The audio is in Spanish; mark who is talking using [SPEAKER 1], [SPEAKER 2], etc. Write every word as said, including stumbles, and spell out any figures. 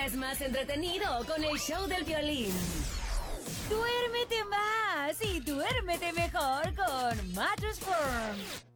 [SPEAKER 1] es más entretenido con el show del violín.
[SPEAKER 2] Duérmete más y duérmete mejor con Mattress Firm.